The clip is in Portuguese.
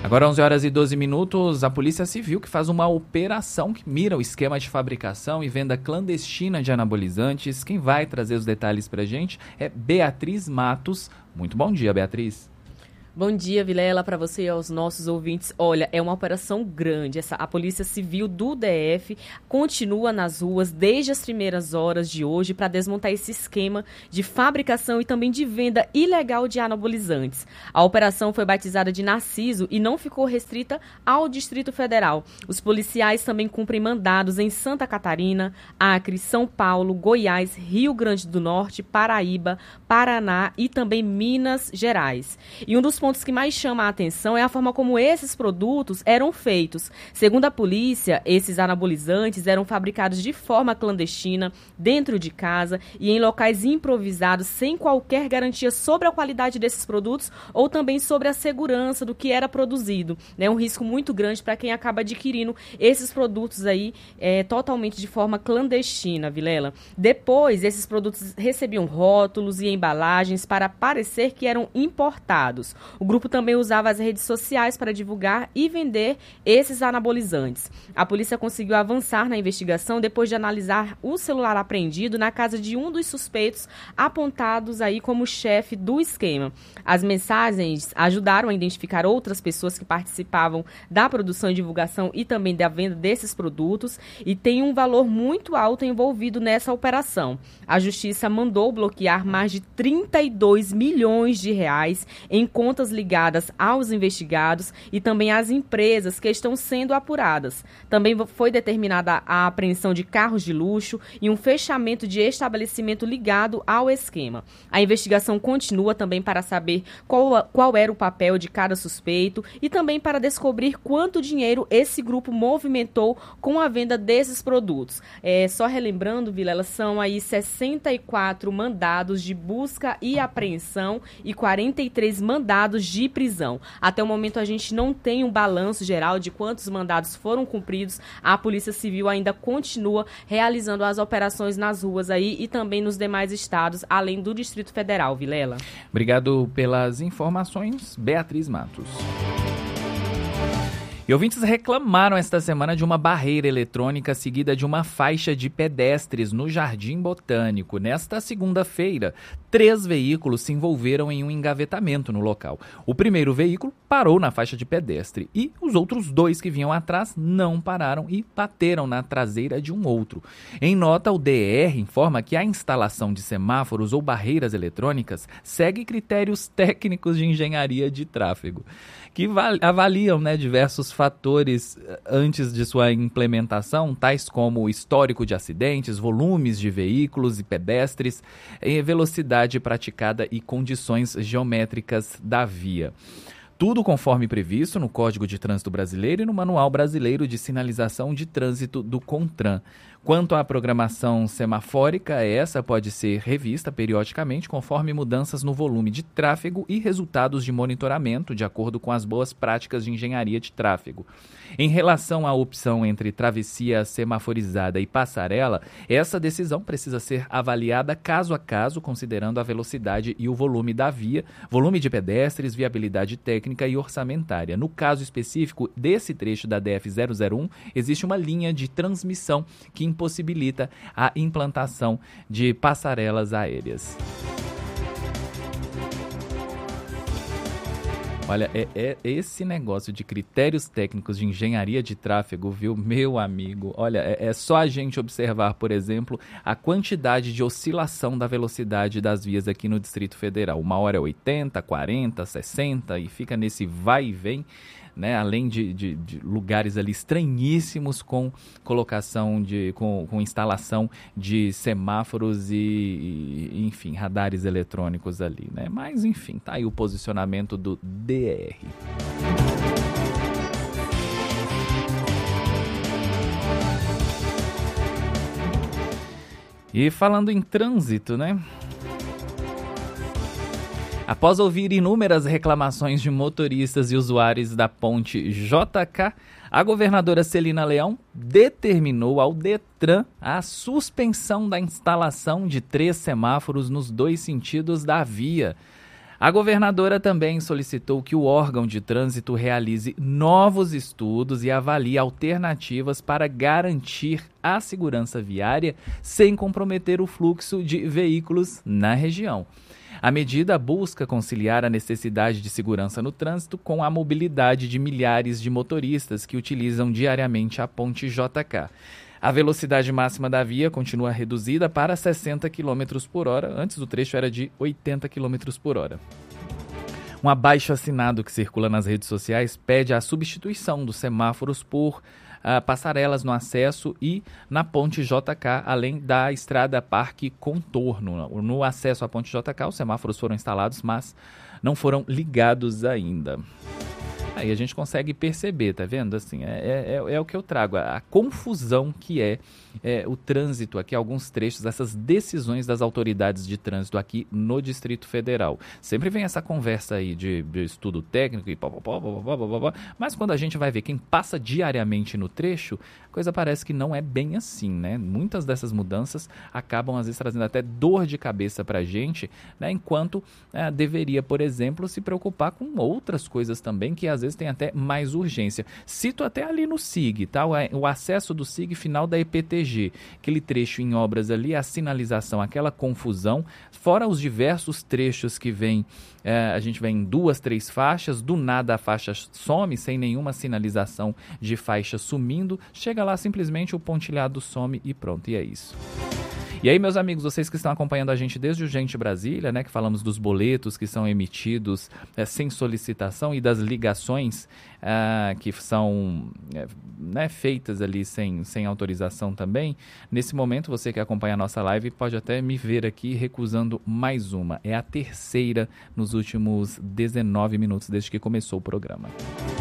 Agora 11 horas e 12 minutos, a Polícia Civil que faz uma operação que mira o esquema de fabricação e venda clandestina de anabolizantes. Quem vai trazer os detalhes pra gente é Beatriz Matos. Muito bom dia, Beatriz. Bom dia, Vilela, para você e aos nossos ouvintes. Olha, é uma operação grande. A Polícia Civil do DF continua nas ruas desde as primeiras horas de hoje para desmontar esse esquema de fabricação e também de venda ilegal de anabolizantes. A operação foi batizada de Narciso e não ficou restrita ao Distrito Federal. Os policiais também cumprem mandados em Santa Catarina, Acre, São Paulo, Goiás, Rio Grande do Norte, Paraíba, Paraná e também Minas Gerais. E um dos pontos que mais chama a atenção é a forma como esses produtos eram feitos. Segundo a polícia, esses anabolizantes eram fabricados de forma clandestina, dentro de casa e em locais improvisados, sem qualquer garantia sobre a qualidade desses produtos ou também sobre a segurança do que era produzido. É um risco muito grande para quem acaba adquirindo esses produtos aí totalmente de forma clandestina, Vilela. Depois, esses produtos recebiam rótulos e embalagens para parecer que eram importados. O grupo também usava as redes sociais para divulgar e vender esses anabolizantes. A polícia conseguiu avançar na investigação depois de analisar o celular apreendido na casa de um dos suspeitos apontados aí como chefe do esquema. As mensagens ajudaram a identificar outras pessoas que participavam da produção e divulgação e também da venda desses produtos e tem um valor muito alto envolvido nessa operação. A justiça mandou bloquear mais de 32 milhões de reais em contas ligadas aos investigados e também às empresas que estão sendo apuradas. Também foi determinada a apreensão de carros de luxo e um fechamento de estabelecimento ligado ao esquema. A investigação continua também para saber qual era o papel de cada suspeito e também para descobrir quanto dinheiro esse grupo movimentou com a venda desses produtos. Só relembrando, Vilela, são aí 64 mandados de busca e apreensão e 43 mandados de prisão. Até o momento a gente não tem um balanço geral de quantos mandados foram cumpridos. A Polícia Civil ainda continua realizando as operações nas ruas aí e também nos demais estados, além do Distrito Federal, Vilela. Obrigado pelas informações, Beatriz Matos. E ouvintes reclamaram esta semana de uma barreira eletrônica seguida de uma faixa de pedestres no Jardim Botânico. Nesta segunda-feira, 3 veículos se envolveram em um engavetamento no local. O primeiro veículo parou na faixa de pedestre e os outros 2 que vinham atrás não pararam e bateram na traseira de um outro. Em nota, o DR informa que a instalação de semáforos ou barreiras eletrônicas segue critérios técnicos de engenharia de tráfego, que avaliam diversos fatores antes de sua implementação, tais como o histórico de acidentes, volumes de veículos e pedestres, velocidade praticada e condições geométricas da via. Tudo conforme previsto no Código de Trânsito Brasileiro e no Manual Brasileiro de Sinalização de Trânsito do CONTRAN. Quanto à programação semafórica, essa pode ser revista periodicamente conforme mudanças no volume de tráfego e resultados de monitoramento, de acordo com as boas práticas de engenharia de tráfego. Em relação à opção entre travessia semaforizada e passarela, essa decisão precisa ser avaliada caso a caso, considerando a velocidade e o volume da via, volume de pedestres, viabilidade técnica e orçamentária. No caso específico desse trecho da DF-001, existe uma linha de transmissão que impossibilita a implantação de passarelas aéreas. Olha, é esse negócio de critérios técnicos de engenharia de tráfego, viu, meu amigo? Olha, é só a gente observar, por exemplo, a quantidade de oscilação da velocidade das vias aqui no Distrito Federal. Uma hora é 80, 40, 60 e fica nesse vai e vem, além de lugares ali estranhíssimos com colocação com instalação de semáforos e enfim, radares eletrônicos ali, Mas, enfim, tá aí o posicionamento do DR. E falando em trânsito, Após ouvir inúmeras reclamações de motoristas e usuários da ponte JK, a governadora Celina Leão determinou ao Detran a suspensão da instalação de 3 semáforos nos 2 sentidos da via. A governadora também solicitou que o órgão de trânsito realize novos estudos e avalie alternativas para garantir a segurança viária sem comprometer o fluxo de veículos na região. A medida busca conciliar a necessidade de segurança no trânsito com a mobilidade de milhares de motoristas que utilizam diariamente a ponte JK. A velocidade máxima da via continua reduzida para 60 km por hora, antes o trecho era de 80 km por hora. Um abaixo-assinado que circula nas redes sociais pede a substituição dos semáforos por passarelas no acesso e na ponte JK, além da estrada Parque Contorno. No acesso à ponte JK, os semáforos foram instalados, mas não foram ligados ainda. Aí a gente consegue perceber, tá vendo? Assim, é o que eu trago, a confusão que é o trânsito aqui, alguns trechos, essas decisões das autoridades de trânsito aqui no Distrito Federal. Sempre vem essa conversa aí de estudo técnico e mas quando a gente vai ver quem passa diariamente no trecho, a coisa parece que não é bem assim, né? Muitas dessas mudanças acabam, às vezes, trazendo até dor de cabeça pra gente, né? Enquanto deveria, por exemplo, se preocupar com outras coisas também, que às vezes tem até mais urgência. Cito até ali no SIG, tá? O acesso do SIG final da EPTG, aquele trecho em obras ali, a sinalização, aquela confusão, fora os diversos trechos que vem, a gente vê em 2, 3 faixas, do nada a faixa some, sem nenhuma sinalização de faixa sumindo, chega lá simplesmente o pontilhado some e pronto, e é isso. E aí, meus amigos, vocês que estão acompanhando a gente desde o Gente Brasília, né, que falamos dos boletos que são emitidos sem solicitação e das ligações que são feitas ali sem autorização também. Nesse momento, você que acompanha a nossa live pode até me ver aqui recusando mais uma. É a terceira nos últimos 19 minutos desde que começou o programa.